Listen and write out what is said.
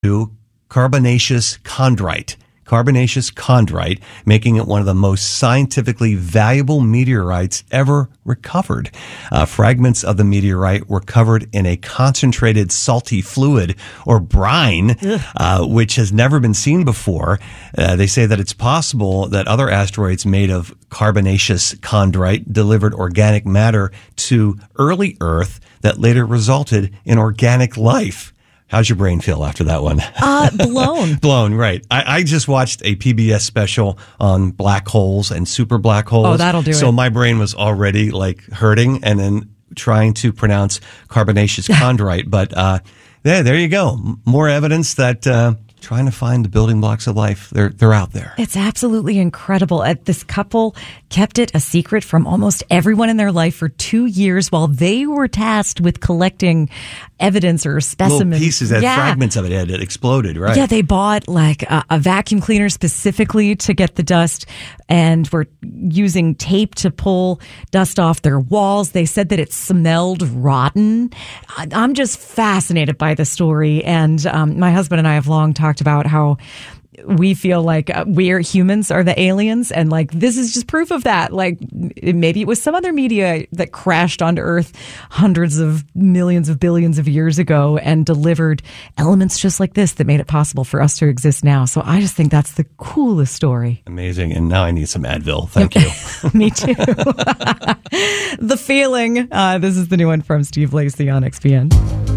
carbonaceous chondrite. Carbonaceous chondrite, making it one of the most scientifically valuable meteorites ever recovered. Fragments of the meteorite were covered in a concentrated salty fluid or brine, which has never been seen before. They say that it's possible that other asteroids made of carbonaceous chondrite delivered organic matter to early Earth that later resulted in organic life. How's your brain feel after that one? Blown. Blown, right. I just watched a PBS special on black holes and super black holes. Oh, that'll do it. So my brain was already like hurting and then trying to pronounce carbonaceous chondrite. But there you go. More evidence that trying to find the building blocks of life, they're out there. It's absolutely incredible. This couple kept it a secret from almost everyone in their life for 2 years while they were tasked with collecting evidence or specimens. Little pieces, fragments of it had exploded, right? Yeah, they bought like a vacuum cleaner specifically to get the dust and were using tape to pull dust off their walls. They said that it smelled rotten. I'm just fascinated by the story. And my husband and I have long talked about how we feel like we're humans are the aliens, and like this is just proof of that. Like maybe it was some other media that crashed onto Earth hundreds of millions of billions of years ago and delivered elements just like this that made it possible for us to exist now. So I just think that's the coolest story. Amazing. And now I need some Advil. Thank you. Me too. The Feeling. This is the new one from Steve Lacy on XPN.